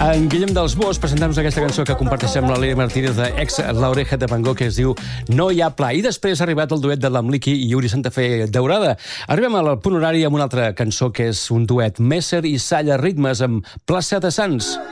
En Guillem dels Bosch presentem-nos aquesta cançó que comparteixem amb la Lili Martínez d'Ex La Oreja de Van Gogh, que es diu No hi ha pla. I després ha arribat el duet de l'Amliki i Yuri Santafé Daurada. Arribem al punt horari amb una altra cançó que és un duet, Messer i Salla Ritmes amb Plaça de Sants.